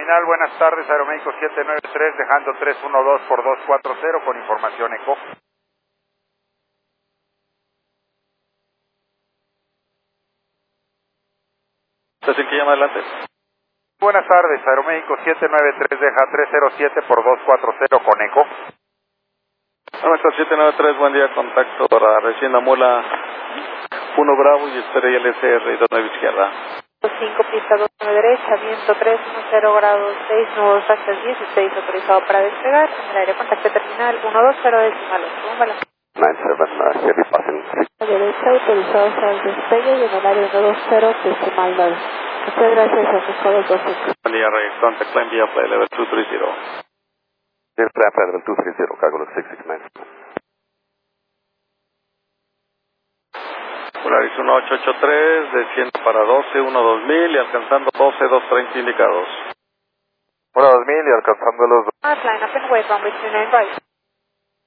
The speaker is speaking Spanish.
terminal, buenas tardes, Aeroméxico 793, dejando 312 por 240 con información ECO. ¿Entonces qué llama adelante? Buenas tardes, Aeroméxico 793, deja 307 por 240 con ECO. Aeroméxico 793, buen día, contacto para recién Mula 1 Bravo y Estrella LSR y 29 izquierda. 5, pista 29 derecha, viento 310 grados 6, nudos taxas 16, autorizado para despegar, en el aire contacto terminal 120 decimal 8, 97, heavy passing. derecha, autorizado para el despegue y en el área 120 decimal 9. Muchas gracias, Francisco 225. Buen día, Rey, contact climb via flight level 230. Clear flight level 230, cargo 669. Polaris 1883, desciendo para 12, 2000 y alcanzando 12, 230 indicados. 2000 y alcanzando los... Line up and wait, runway 29 right.